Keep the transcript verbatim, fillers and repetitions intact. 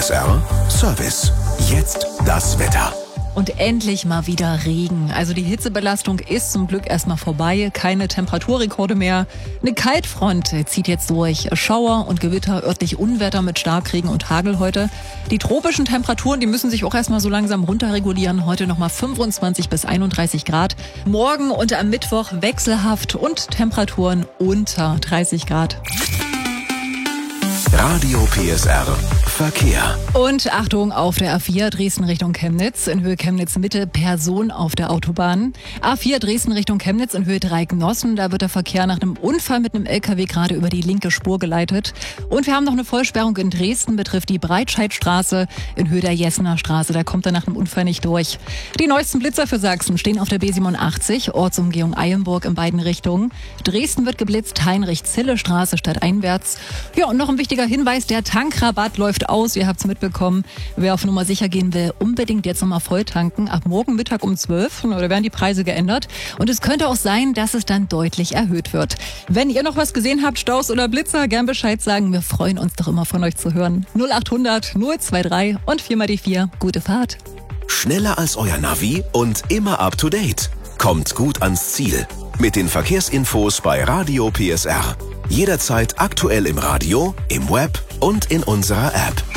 S R Service. Jetzt das Wetter. Und endlich mal wieder Regen. Also die Hitzebelastung ist zum Glück erstmal vorbei. Keine Temperaturrekorde mehr. Eine Kaltfront zieht jetzt durch. Schauer und Gewitter, örtlich Unwetter mit Starkregen und Hagel heute. Die tropischen Temperaturen, die müssen sich auch erstmal so langsam runterregulieren. Heute nochmal fünfundzwanzig bis einunddreißig Grad. Morgen und am Mittwoch wechselhaft und Temperaturen unter dreißig Grad. Radio P S R Verkehr. Und Achtung auf der A vier Dresden Richtung Chemnitz, in Höhe Chemnitz Mitte, Person auf der Autobahn. A vier Dresden Richtung Chemnitz in Höhe Dreiecknossen, da wird der Verkehr nach einem Unfall mit einem L K W gerade über die linke Spur geleitet. Und wir haben noch eine Vollsperrung in Dresden, betrifft die Breitscheidstraße in Höhe der Jessener Straße, da kommt er nach einem Unfall nicht durch. Die neuesten Blitzer für Sachsen stehen auf der B siebenundachtzig, Ortsumgehung Eilenburg in beiden Richtungen. Dresden wird geblitzt, Heinrich-Zille-Straße stadteinwärts. Ja, und noch ein wichtiger Hinweis, der Tankrabatt läuft aus, ihr habt es mitbekommen. Wer auf Nummer sicher gehen will, unbedingt jetzt nochmal voll tanken. Ab morgen Mittag um zwölf, da werden die Preise geändert. Und es könnte auch sein, dass es dann deutlich erhöht wird. Wenn ihr noch was gesehen habt, Staus oder Blitzer, gern Bescheid sagen. Wir freuen uns doch immer von euch zu hören. null achthundert null drei und vier mal die vier. Gute Fahrt. Schneller als euer Navi und immer up to date. Kommt gut ans Ziel. Mit den Verkehrsinfos bei Radio P S R. Jederzeit aktuell im Radio, im Web und in unserer App.